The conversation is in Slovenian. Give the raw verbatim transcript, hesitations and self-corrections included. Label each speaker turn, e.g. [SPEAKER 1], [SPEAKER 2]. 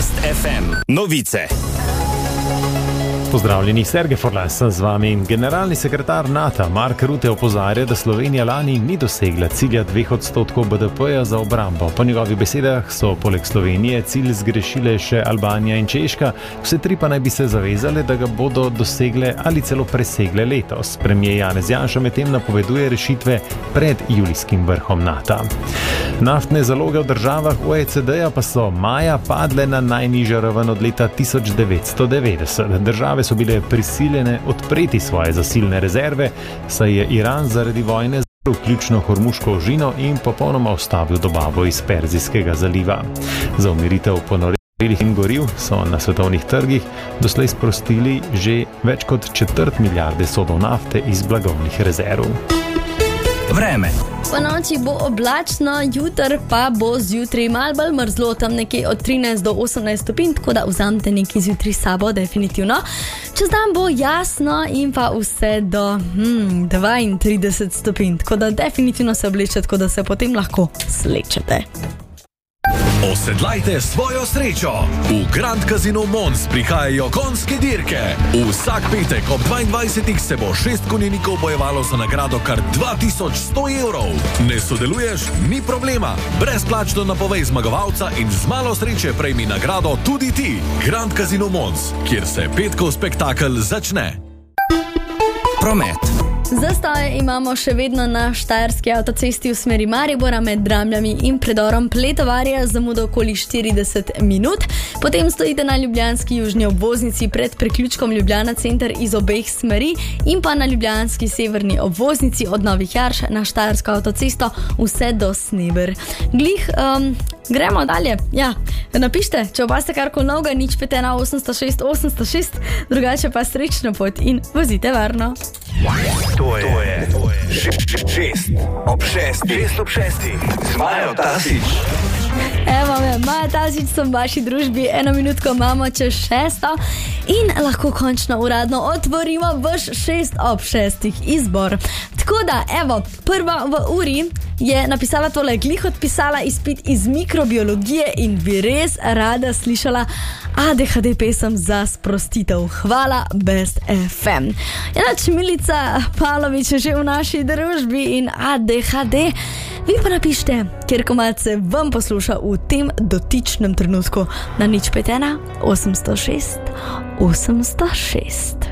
[SPEAKER 1] Best ef em. Novice.
[SPEAKER 2] Pozdravljeni, Sergej Forlas z vami. Generalni sekretar NATO Mark Rutte opozarja, da Slovenija lani ni dosegla cilja dveh odstotkov be de peja za obrambo. Po njegovih besedah so poleg Slovenije cilj zgrešile še Albanija in Češka, vse tri pa naj bi se zavezale, da ga bodo dosegle ali celo presegle letos. Premier Janez Janša medtem napoveduje rešitve pred julijskim vrhom NATO. Naftne zaloge v državah o e ce de-ja pa so maja padle na najnižjo raven od leta tisoč devetsto devetdeset. Države so bile prisiljene odpreti svoje zasilne rezerve, saj je Iran zaradi vojne zaprl ključno hormuško ožino in popolnoma ustavil dobavo iz Perzijskega zaliva. Za umiritev ponorelih in goriv so na svetovnih trgih doslej sprostili že več kot četrt milijarde sodov nafte iz blagovnih rezerv.
[SPEAKER 1] Vreme.
[SPEAKER 3] Po noči bo oblačno, jutr pa bo zjutraj malo bolj mrzlo, tam nekje od trinajst do osemnajst stopinj, tako da vzamete nekaj zjutraj sabo, definitivno. Čez dan bo jasno in pa vse do hmm, dvaintrideset stopinj, tako da definitivno se oblečete, tako da se potem lahko slečete.
[SPEAKER 4] Osedlajte svojo srečo. V Grand Casino Mons prihajajo konjske dirke. Vsak petek ob dvaindvajsetih se bo šest konjenikov bojevalo za nagrado kar dva tisoč sto evrov. Ne sodeluješ? Ni problema. Brezplačno napovej zmagovalca in z malo sreče prejmi nagrado tudi ti. Grand Casino Mons, kjer se petkov spektakel začne.
[SPEAKER 1] Promet.
[SPEAKER 3] Zastoje imamo še vedno na štajerski avtocesti v smeri Maribora med Dramljami in predorom Pletovarja z zamudo okoli štirideset minut. Potem stojite na ljubljanski južni obvoznici pred priključkom Ljubljana center iz obeh smeri in pa na ljubljanski severni obvoznici od Novih Jarš na štajersko avtocesto vse do Sneber. Glih, um, gremo dalje. Ja, napište, če opaste karkoli novega, nič pet ena osemsto šest osemsto šest, drugače pa srečno pot in vozite varno.
[SPEAKER 5] To je, to je, to je. Šest ob šestih, šest ob šestih, z Majo Tasić.
[SPEAKER 3] Evo me, Maja Tasić sem v vaši družbi, eno minutko imamo čez šesto in lahko končno uradno otvorimo vaš šest ob šestih izbor. Tako da, evo, prva v uri je napisala tole, glih odpisala izpit iz mikrobiologije in bi res rada slišala a de ha de pesem za sprostitev. Hvala, Best ef em. Enač Milica Pavlović je že v naši družbi in a de ha de. Vi pa napište, kjer komad se vam posluša v tem dotičnem trenutku na nič pet ena osemsto šest osemsto šest.